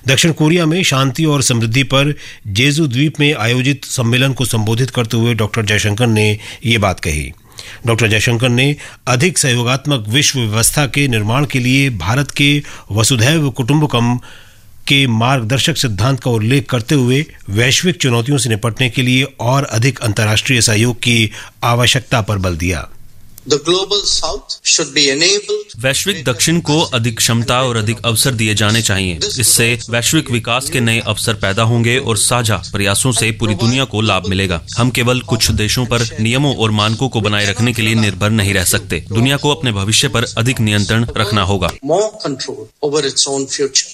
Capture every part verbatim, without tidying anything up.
दक्षिण कोरिया में शांति और समृद्धि पर जेजू द्वीप में आयोजित सम्मेलन को संबोधित करते हुए डॉक्टर जयशंकर ने ये बात कही। डॉक्टर जयशंकर ने अधिक सहयोगात्मक विश्व व्यवस्था के निर्माण के लिए भारत के वसुधैव कुटुंबकम के मार्गदर्शक सिद्धांत का उल्लेख करते हुए वैश्विक चुनौतियों से निपटने के लिए और अधिक अंतर्राष्ट्रीय सहयोग की आवश्यकता पर बल दिया। The global south should be enabled. वैश्विक दक्षिण को अधिक क्षमता और अधिक अवसर दिए जाने चाहिए। इससे वैश्विक विकास के नए अवसर पैदा होंगे और साझा प्रयासों से पूरी दुनिया को लाभ मिलेगा। हम केवल कुछ देशों पर नियमों और मानकों को बनाए रखने के लिए निर्भर नहीं रह सकते। दुनिया को अपने भविष्य पर अधिक नियंत्रण रखना होगा। More control over its own future.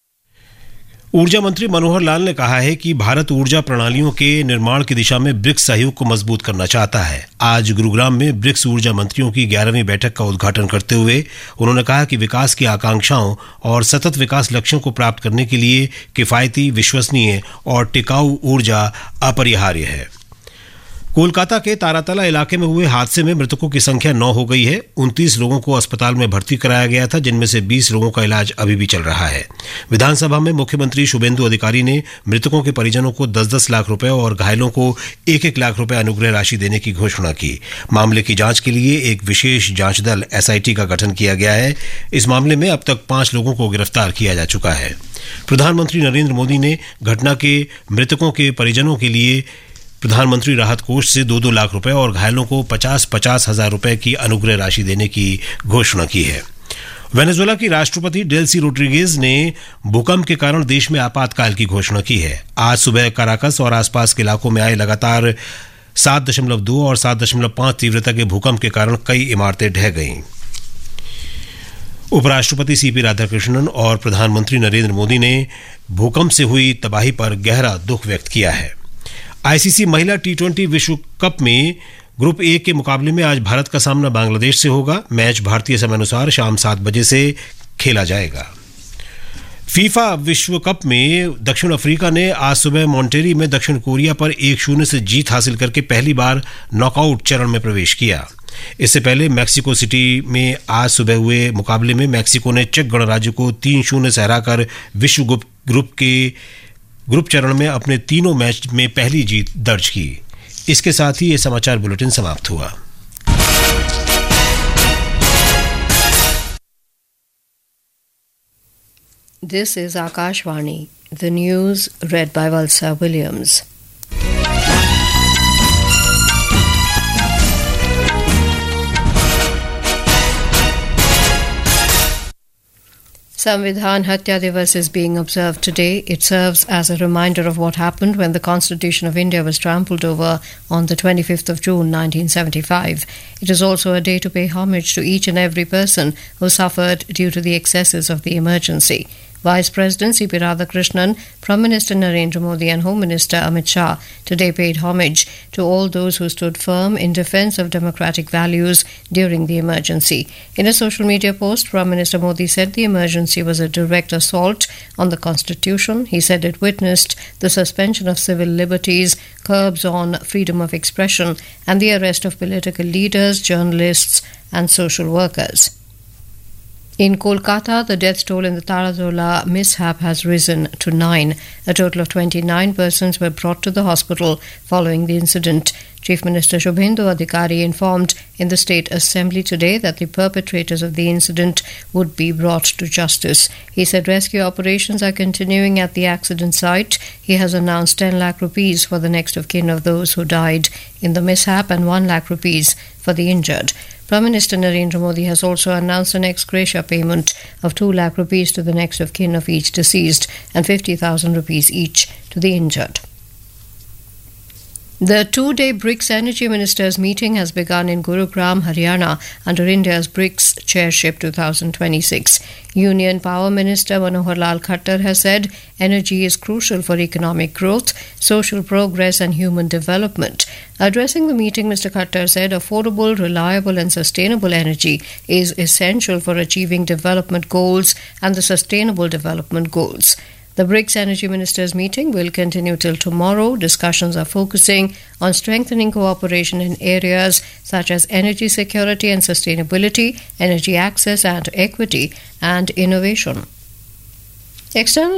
ऊर्जा मंत्री मनोहर लाल ने कहा है कि भारत ऊर्जा प्रणालियों के निर्माण की दिशा में ब्रिक्स सहयोग को मजबूत करना चाहता है। आज गुरुग्राम में ब्रिक्स ऊर्जा मंत्रियों की ग्यारहवीं बैठक का उद्घाटन करते हुए उन्होंने कहा कि विकास की आकांक्षाओं और सतत विकास लक्ष्यों को प्राप्त करने के लिए किफायती, विश्वसनीय और टिकाऊ ऊर्जा अपरिहार्य है। कोलकाता के तारातला इलाके में हुए हादसे में मृतकों की संख्या नौ हो गई है। उनतीस लोगों को अस्पताल में भर्ती कराया गया था, जिनमें से बीस लोगों का इलाज अभी भी चल रहा है। विधानसभा में मुख्यमंत्री शुभेंदु अधिकारी ने मृतकों के परिजनों को दस दस लाख रुपए और घायलों को एक एक लाख रुपए अनुग्रह राशि देने की घोषणा की। मामले की जांच के लिए एक विशेष जांच दल एस आई टी का गठन किया गया है। इस मामले में अब तक पांच लोगों को गिरफ्तार किया जा चुका है। प्रधानमंत्री नरेंद्र मोदी ने घटना के मृतकों के परिजनों के लिए प्रधानमंत्री राहत कोष से दो दो लाख रुपए और घायलों को पचास पचास हजार रुपए की अनुग्रह राशि देने की घोषणा की है। वेनेजुएला की राष्ट्रपति डेल्सी रोड्रिगेज ने भूकंप के कारण देश में आपातकाल की घोषणा की है। आज सुबह काराकस और आसपास के इलाकों में आए लगातार सात दशमलव दो और सात दशमलव पांच तीव्रता के भूकंप के कारण कई इमारतें ढह गईं। उपराष्ट्रपति सीपी राधाकृष्णन और प्रधानमंत्री नरेंद्र मोदी ने भूकंप से हुई तबाही पर गहरा दुख व्यक्त किया है। आईसीसी महिला टी ट्वेंटी विश्व कप में ग्रुप ए के मुकाबले में आज भारत का सामना बांग्लादेश से होगा। मैच भारतीय समयानुसार शाम सात बजे से खेला जाएगा। फीफा विश्व कप में दक्षिण अफ्रीका ने आज सुबह मॉन्टेरी में दक्षिण कोरिया पर एक शून्य से जीत हासिल करके पहली बार नॉकआउट चरण में प्रवेश किया। इससे पहले मैक्सिको सिटी में आज सुबह हुए मुकाबले में मैक्सिको ने चेक गणराज्य को तीन शून्य से हराकर विश्व ग्रुप के ग्रुप चरण में अपने तीनों मैच में पहली जीत दर्ज की। इसके साथ ही ये समाचार बुलेटिन समाप्त हुआ। This is Akashvani, the news read by Valsa Williams. Samvidhan Hatya Divas is being observed today. It serves as a reminder of what happened when the Constitution of India was trampled over on the twenty-fifth of June nineteen seventy-five. It is also a day to pay homage to each and every person who suffered due to the excesses of the emergency. Vice President C P Radhakrishnan, Prime Minister Narendra Modi and Home Minister Amit Shah today paid homage to all those who stood firm in defence of democratic values during the emergency. In a social media post, Prime Minister Modi said the emergency was a direct assault on the Constitution. He said it witnessed the suspension of civil liberties, curbs on freedom of expression, and the arrest of political leaders, journalists, and social workers. In Kolkata, the death toll in the Tarazula mishap has risen to nine. A total of twenty-nine persons were brought to the hospital following the incident. Chief Minister Shubhendu Adhikari informed in the State Assembly today that the perpetrators of the incident would be brought to justice. He said rescue operations are continuing at the accident site. He has announced ten lakh rupees for the next of kin of those who died in the mishap and one lakh rupees for the injured. Prime Minister Narendra Modi has also announced an ex gratia payment of two lakh rupees to the next of kin of each deceased and fifty thousand rupees each to the injured. The two-day BRICS Energy Ministers meeting has begun in Gurugram, Haryana under India's BRICS Chairship twenty twenty-six. Union Power Minister Manohar Lal Khattar has said energy is crucial for economic growth, social progress and human development. Addressing the meeting, Mister Khattar said affordable, reliable and sustainable energy is essential for achieving development goals and the sustainable development goals. The BRICS Energy Ministers meeting will continue till tomorrow. Discussions are focusing on strengthening cooperation in areas such as energy security and sustainability, energy access and equity, and innovation. External